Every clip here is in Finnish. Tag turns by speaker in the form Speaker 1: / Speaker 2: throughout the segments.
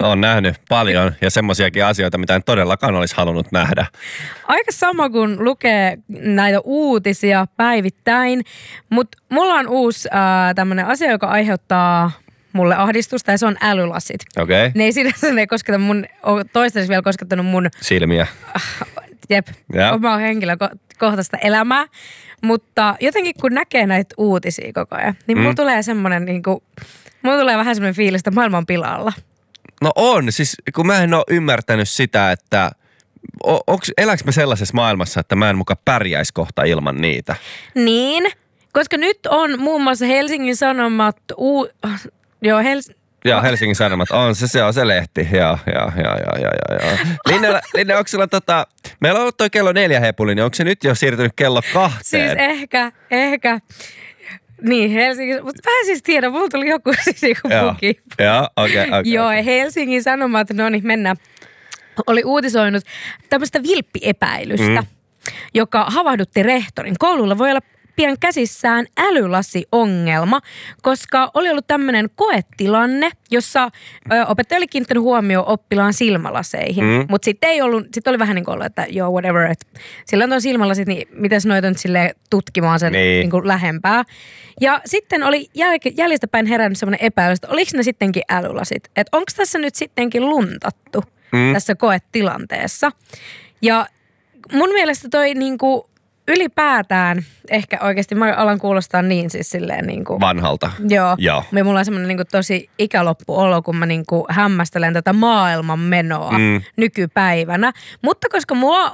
Speaker 1: Olen nähnyt paljon ja semmoisiakin asioita, mitä en todellakaan olisi halunnut nähdä.
Speaker 2: Aika sama kuin lukee näitä uutisia päivittäin, mutta mulla on uusi tämmöinen asia, joka aiheuttaa mulle ahdistusta ja se on älylasit.
Speaker 1: Okei.
Speaker 2: Ne ei kosketa toistaiseksi vielä koskettanut mun
Speaker 1: silmiä.
Speaker 2: Omaa henkilökohtaista elämää. Mutta jotenkin kun näkee näitä uutisia koko ajan, niin mulla tulee semmoinen mulla tulee vähän semmoinen fiilis, että maailma on pilalla.
Speaker 1: No on, siis kun mä en ole ymmärtänyt sitä, että elääkö me sellaisessa maailmassa, että mä en muka pärjäisi kohta ilman niitä?
Speaker 2: Niin, koska nyt on muun muassa Helsingin Sanomat,
Speaker 1: Helsingin Sanomat, se on se lehti, joo. Linne, onko sulla meillä on ollut toi kello 4 hepuli, niin onko se nyt jo siirtynyt kello 2?
Speaker 2: Siis ehkä. Niin, Helsingissä, mutta mä en siis tiedä, mulla tuli joku bugi.
Speaker 1: Joo, okei.
Speaker 2: Joo, Helsingin Sanomat, no niin, mennään. Oli uutisoinut tämmöistä vilppiepäilystä, joka havahdutti rehtorin. Koululla voi olla pian käsissään älylasiongelma, koska oli ollut tämmöinen koetilanne, jossa opettaja oli kiinnittänyt huomioon oppilaan silmälaseihin. Mutta sitten oli vähän niin kuin ollut, että joo, whatever, että sillä on tuon silmälasit, niin mitäs noita nyt silleen tutkimaan sen niin kuin lähempää. Ja sitten oli jäljestäpäin herännyt semmoinen epäily, että oliko ne sittenkin älylasit? Että onko tässä nyt sittenkin luntattu tässä koetilanteessa? Ja mun mielestä toi niinku ylipäätään, ehkä oikeasti mä alan kuulostaa niin siis silleen niinku
Speaker 1: vanhalta.
Speaker 2: Joo. Mulla on semmoinen niinku tosi ikäloppuolo, kun mä niinku hämmästelen tätä maailman menoa nykypäivänä. Mutta koska mua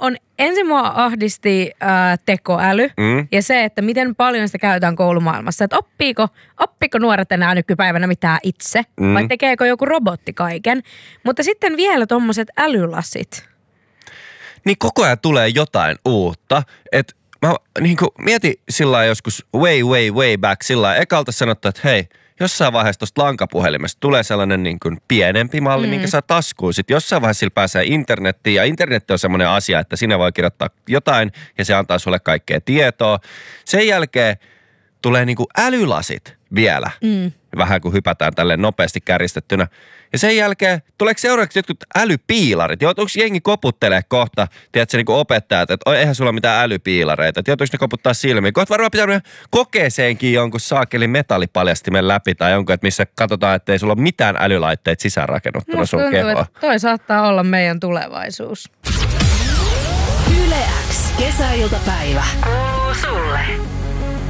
Speaker 2: ahdisti tekoäly ja se, että miten paljon sitä käytetään koulumaailmassa. Että oppiiko nuoret enää nykypäivänä mitään itse vai tekeekö joku robotti kaiken. Mutta sitten vielä tommoset älylasit.
Speaker 1: Niin koko ajan tulee jotain uutta, että mä mietin sillä joskus way back sillä ekalta sanottu, että hei, jossain vaiheessa tuosta lankapuhelimesta tulee sellainen niin kuin pienempi malli, minkä saa taskuun. Sitten jossain vaiheessa sillä pääsee internettiin ja internet on semmoinen asia, että sinne voi kirjoittaa jotain ja se antaa sulle kaikkea tietoa. Sen jälkeen tulee niin kuin älylasit vielä, vähän kun hypätään tälleen nopeasti kärjistettynä. Ja sen jälkeen tuleeko seuraavaksi jotkut älypiilarit? Joutuuko jengi koputtelee kohta, tiedätkö, niin kuin opettajat, että eihän sulla mitään älypiilareita, että joutuuko ne koputtaa silmiin? Kohta varmaan pitää kokeeseenkin jonkun saakelin metallipaljastimen läpi tai jonkun, että missä katsotaan, että ei sulla ole mitään älylaitteita sisäänrakennuttuna sun kehoa.
Speaker 2: Että toi saattaa olla meidän tulevaisuus.
Speaker 3: Yle X, kesäiltapäivä. Kuuluu sulle.